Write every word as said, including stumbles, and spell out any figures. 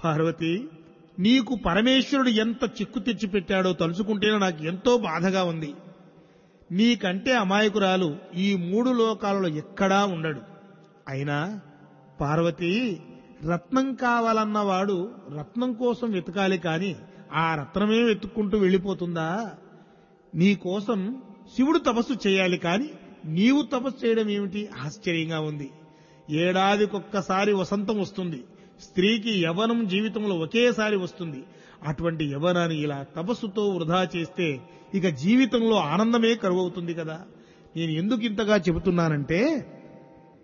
పార్వతి, నీకు పరమేశ్వరుడు ఎంత చిక్కు తెచ్చిపెట్టాడో తలుచుకుంటేనే నాకు ఎంతో బాధగా ఉంది. నీకంటే అమాయకురాలు ఈ మూడు లోకాలలో ఎక్కడా ఉండడు. అయినా పార్వతి, రత్నం కావాలన్నవాడు రత్నం కోసం వెతకాలి కాని ఆ రత్నమే వెతుక్కుంటూ వెళ్ళిపోతుందా? నీకోసం శివుడు తపస్సు చేయాలి కాని నీవు తపస్సు చేయడం ఏమిటి? ఆశ్చర్యంగా ఉంది. ఏడాదికొక్కసారి వసంతం వస్తుంది. స్త్రీకి యవ్వనం జీవితంలో ఒకేసారి వస్తుంది. అటువంటి యవ్వనాన్ని ఇలా తపస్సుతో వృధా చేస్తే ఇక జీవితంలో ఆనందమే కరువవుతుంది కదా. నేను ఎందుకు ఇంతగా చెబుతున్నానంటే,